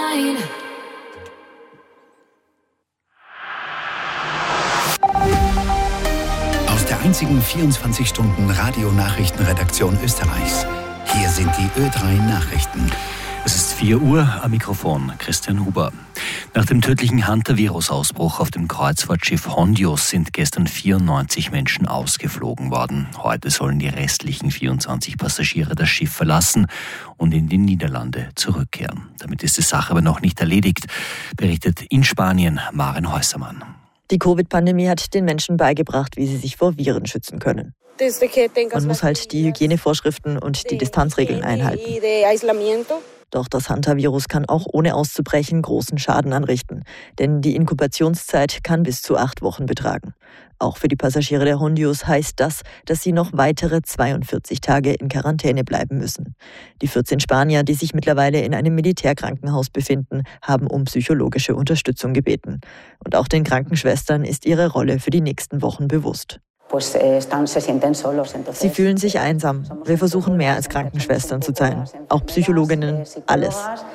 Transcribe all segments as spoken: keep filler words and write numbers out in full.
sein. Aus der einzigen vierundzwanzig-Stunden-Radio-Nachrichtenredaktion Österreichs. Hier sind die Ö drei Nachrichten. Es ist vier Uhr, am Mikrofon Christian Huber. Nach dem tödlichen Hunter-Virus-Ausbruch auf dem Kreuzfahrtschiff Hondios sind gestern vierundneunzig Menschen ausgeflogen worden. Heute sollen die restlichen vierundzwanzig Passagiere das Schiff verlassen und in die Niederlande zurückkehren. Damit ist die Sache aber noch nicht erledigt, berichtet in Spanien Maren Häusermann. Die Covid-Pandemie hat den Menschen beigebracht, wie sie sich vor Viren schützen können. Man muss halt die Hygienevorschriften und die Distanzregeln einhalten. Doch das Hunter-Virus kann auch ohne auszubrechen großen Schaden anrichten, denn die Inkubationszeit kann bis zu acht Wochen betragen. Auch für die Passagiere der Hondios heißt das, dass sie noch weitere zweiundvierzig Tage in Quarantäne bleiben müssen. Die vierzehn Spanier, die sich mittlerweile in einem Militärkrankenhaus befinden, haben um psychologische Unterstützung gebeten. Und auch den Krankenschwestern ist ihre Rolle für die nächsten Wochen bewusst. Sie fühlen sich einsam. Wir versuchen mehr als Krankenschwestern zu sein. Auch Psychologinnen, alles.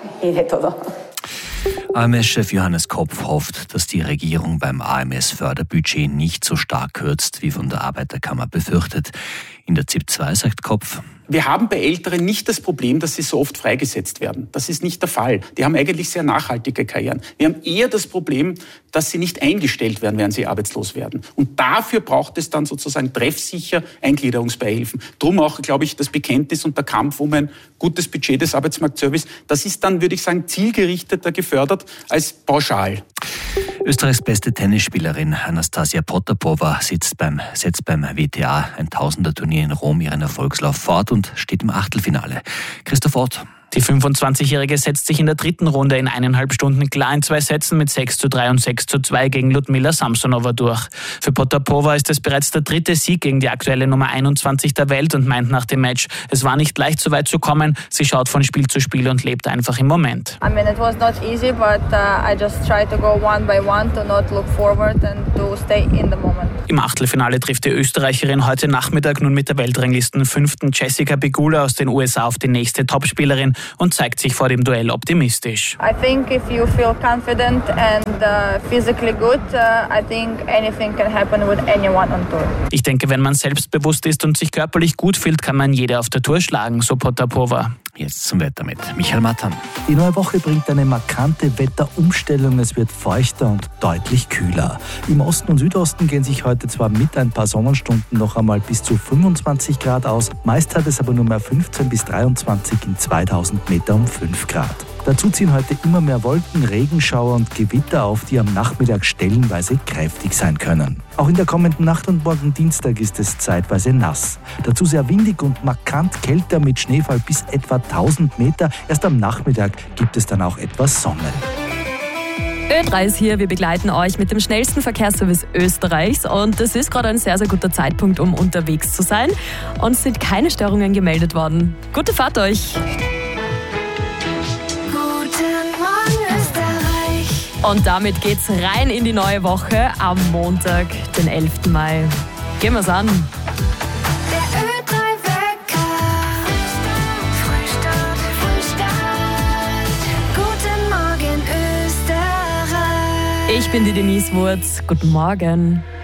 A M S-Chef Johannes Kopf hofft, dass die Regierung beim A M S-Förderbudget nicht so stark kürzt, wie von der Arbeiterkammer befürchtet. In der Z I P zwei sagt Kopf: Wir haben bei Älteren nicht das Problem, dass sie so oft freigesetzt werden. Das ist nicht der Fall. Die haben eigentlich sehr nachhaltige Karrieren. Wir haben eher das Problem, dass sie nicht eingestellt werden, während sie arbeitslos werden. Und dafür braucht es dann sozusagen treffsicher Eingliederungsbeihilfen. Drum auch, glaube ich, das Bekenntnis und der Kampf um ein gutes Budget des Arbeitsmarktservice. Das ist dann, würde ich sagen, zielgerichteter gefördert als pauschal. Österreichs beste Tennisspielerin Anastasia Potapova sitzt beim, setzt beim W T A Tausender-Turnier in Rom ihren Erfolgslauf fort und steht im Achtelfinale. Christoph Ott. Die fünfundzwanzigjährige setzt sich in der dritten Runde in eineinhalb Stunden klar in zwei Sätzen mit sechs zu drei und sechs zu zwei gegen Ludmila Samsonova durch. Für Potapova ist es bereits der dritte Sieg gegen die aktuelle Nummer einundzwanzig der Welt und meint nach dem Match, es war nicht leicht, so weit zu kommen. Sie schaut von Spiel zu Spiel und lebt einfach im Moment. I mean, it was not easy, but uh, I just tried to go one by one, to not look forward and to stay in the moment. Im Achtelfinale trifft die Österreicherin heute Nachmittag nun mit der Weltranglisten fünften Jessica Pegula aus den U S A auf die nächste Topspielerin und zeigt sich vor dem Duell optimistisch. I think if you feel confident and uh, physically good, uh, I think anything can happen with anyone on tour. Ich denke, wenn man selbstbewusst ist und sich körperlich gut fühlt, kann man jede auf der Tour schlagen, so Potapova. Jetzt zum Wetter mit Michael Mattern. Die neue Woche bringt eine markante Wetterumstellung. Es wird feuchter und deutlich kühler. Im Osten und Südosten gehen sich heute zwar mit ein paar Sonnenstunden noch einmal bis zu fünfundzwanzig Grad aus. Meist hat es aber nur mehr fünfzehn bis dreiundzwanzig in zweitausend Meter um fünf Grad. Dazu ziehen heute immer mehr Wolken, Regenschauer und Gewitter auf, die am Nachmittag stellenweise kräftig sein können. Auch in der kommenden Nacht und morgen Dienstag ist es zeitweise nass. Dazu sehr windig und markant kälter mit Schneefall bis etwa tausend Meter. Erst am Nachmittag gibt es dann auch etwas Sonne. Ö drei ist hier, wir begleiten euch mit dem schnellsten Verkehrsservice Österreichs und es ist gerade ein sehr, sehr guter Zeitpunkt, um unterwegs zu sein. Und es sind keine Störungen gemeldet worden. Gute Fahrt euch! Und damit geht's rein in die neue Woche am Montag, den elften Mai. Gehen wir's an. Der Ö drei Wecker. Frühstart, Frühstart. Guten Morgen, Österreich. Ich bin die Denise Wurz. Guten Morgen.